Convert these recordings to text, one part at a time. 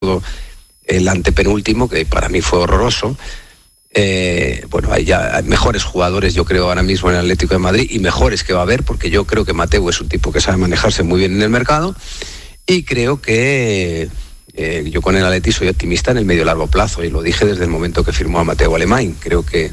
todo el antepenúltimo, que para mí fue horroroso. Hay mejores jugadores, yo creo, ahora mismo en el Atlético de Madrid, y mejores que va a haber, porque yo creo que Mateu es un tipo que sabe manejarse muy bien en el mercado, y creo que yo con el Atleti soy optimista en el medio y largo plazo, y lo dije desde el momento que firmó a Mateu Alemany. Creo que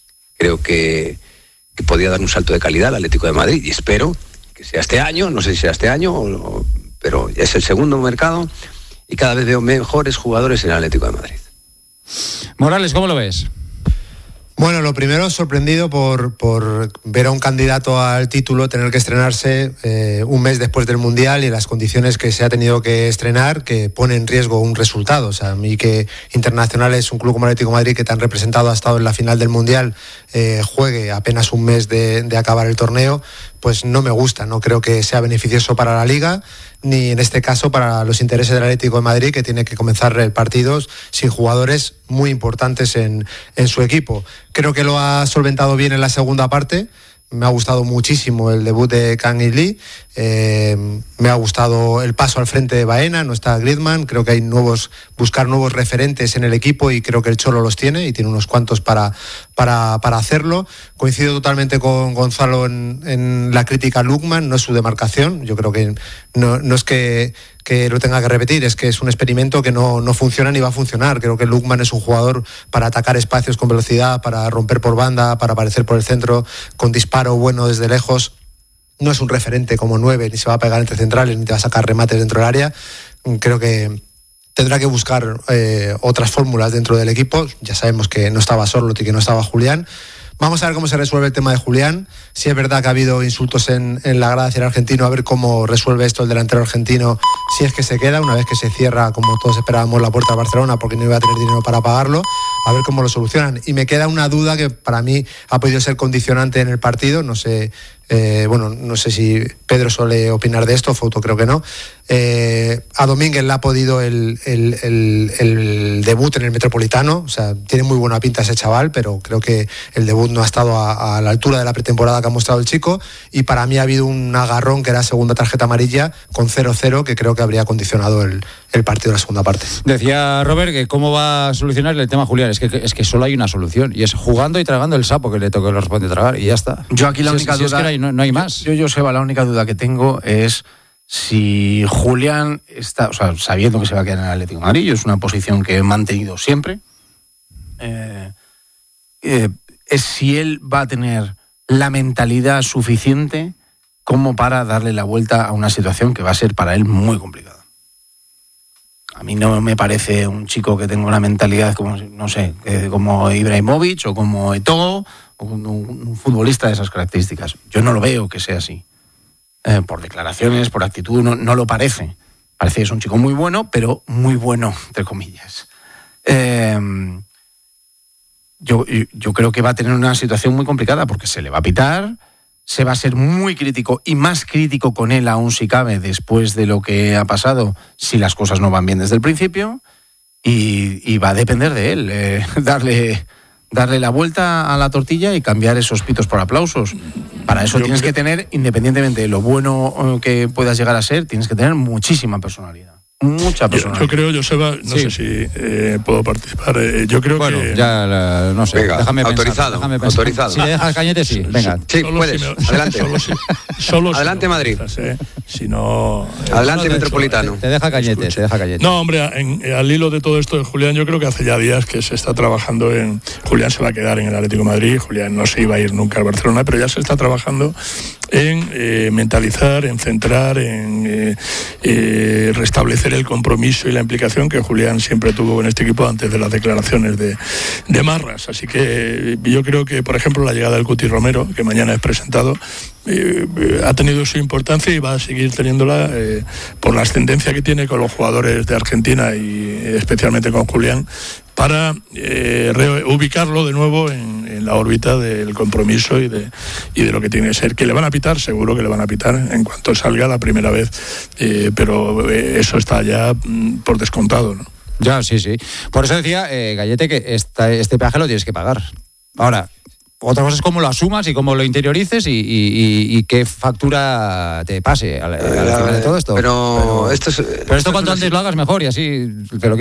podía dar un salto de calidad al Atlético de Madrid, y espero que sea este año. No sé si será este año, pero es el segundo mercado, y cada vez veo mejores jugadores en el Atlético de Madrid. Morales, ¿cómo lo ves? Bueno, lo primero, sorprendido por ver a un candidato al título tener que estrenarse un mes después del Mundial, y las condiciones que se ha tenido que estrenar, que pone en riesgo un resultado. O sea, a mí que Internacionales, un club como Atlético de Madrid, que tan representado ha estado en la final del Mundial, juegue apenas un mes de acabar el torneo, pues no me gusta. No creo que sea beneficioso para la Liga, ni en este caso para los intereses del Atlético de Madrid, que tiene que comenzar el partido sin jugadores muy importantes en su equipo. Creo que lo ha solventado bien en la segunda parte. Me ha gustado muchísimo el debut de Kang In-lee. Me ha gustado el paso al frente de Baena. No está Griezmann. Creo que hay buscar nuevos referentes en el equipo, y creo que el Cholo los tiene, y tiene unos cuantos para hacerlo. Coincido totalmente con Gonzalo en la crítica a Lookman. No es su demarcación. Yo creo que no es que lo tenga que repetir, es que es un experimento que no funciona ni va a funcionar. Creo que Lookman es un jugador para atacar espacios con velocidad, para romper por banda, para aparecer por el centro con disparo bueno desde lejos. No es un referente como 9, ni se va a pegar entre centrales, ni te va a sacar remates dentro del área. Creo que tendrá que buscar otras fórmulas dentro del equipo. Ya sabemos que no estaba Sorloth y que no estaba Julián. Vamos a ver cómo se resuelve el tema de Julián. Si es verdad que ha habido insultos en la grada hacia el argentino, a ver cómo resuelve esto el delantero argentino, si es que se queda, una vez que se cierra, como todos esperábamos, la puerta de Barcelona, porque no iba a tener dinero para pagarlo. A ver cómo lo solucionan. Y me queda una duda que para mí ha podido ser condicionante en el partido. No sé si Pedro suele opinar de esto, Fouto creo que no. A Domínguez le ha podido el debut en el Metropolitano. O sea, tiene muy buena pinta ese chaval, pero creo que el debut no ha estado a la altura de la pretemporada que ha mostrado el chico, y para mí ha habido un agarrón que era segunda tarjeta amarilla con 0-0, que creo que habría condicionado el partido de la segunda parte. Decía Robert que cómo va a solucionar el tema Julián. Es que solo hay una solución, y es jugando y tragando el sapo que le responde tragar, y ya está. Yo aquí la única duda... Es que no hay más. Yo, Seba, la única duda que tengo es si Julián está, o sea, sabiendo que se va a quedar en el Atlético de Madrid, es una posición que he mantenido siempre, es si él va a tener la mentalidad suficiente como para darle la vuelta a una situación que va a ser para él muy complicada. A mí no me parece un chico que tenga una mentalidad como, no sé, como Ibrahimovic o como Eto'o, o un futbolista de esas características. Yo no lo veo que sea así. Por declaraciones, por actitud, no lo parece. Parece que es un chico muy bueno, pero muy bueno, entre comillas. Yo creo que va a tener una situación muy complicada, porque se le va a pitar, se va a ser muy crítico, y más crítico con él aún si cabe, después de lo que ha pasado, si las cosas no van bien desde el principio, y va a depender de él darle la vuelta a la tortilla y cambiar esos pitos por aplausos. Para eso tienes que tener, independientemente de lo bueno que puedas llegar a ser, tienes que tener muchísima personalidad. Mucha personalidad. Yo creo, Joseba, no sé si puedo participar. Yo creo bueno, que... ya, no sé. Venga, déjame autorizado. pensar. Autorizado. Si le dejas Cañete, sí. Venga. Sí, puedes. Adelante. Adelante, Madrid. Si no... Adelante, Metropolitano. Te deja Cañete. No, hombre, al hilo de todo esto de Julián, yo creo que hace ya días que se está trabajando en... Julián se va a quedar en el Atlético de Madrid, Julián no se iba a ir nunca al Barcelona, pero ya se está trabajando en mentalizar, en centrar, en restablecer el compromiso y la implicación que Julián siempre tuvo en este equipo antes de las declaraciones de Marras. Así que yo creo que, por ejemplo, la llegada del Cuti Romero, que mañana es presentado, ha tenido su importancia y va a seguir teniéndola por la ascendencia que tiene con los jugadores de Argentina y especialmente con Julián, para reubicarlo de nuevo en la órbita del compromiso y de lo que tiene que ser. Que le van a pitar, seguro que le van a pitar en cuanto salga la primera vez, pero eso está ya por descontado, ¿no? Ya, sí. Por eso decía, Gallete, que este peaje lo tienes que pagar. Ahora, otra cosa es cómo lo asumas y cómo lo interiorices y qué factura te pase al final de todo esto. Pero esto cuanto antes lo hagas mejor, y así te lo